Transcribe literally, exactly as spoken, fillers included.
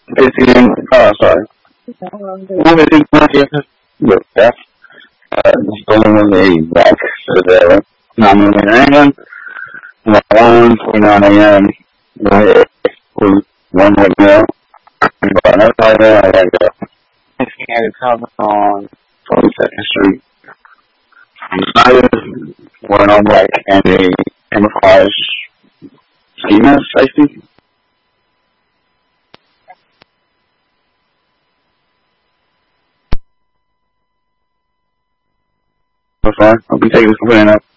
fifteen, oh, sorry. one fifteen, with that, uh, stolen a back to the nine millimeter handgun, one forty-nine a m, with one with mail, but another side there, I gotta go. fifteen at a house on forty-second Street. Snyder, wearing all black, and a camouflage ski mask, safety. So far, I'll be taking this complaint up.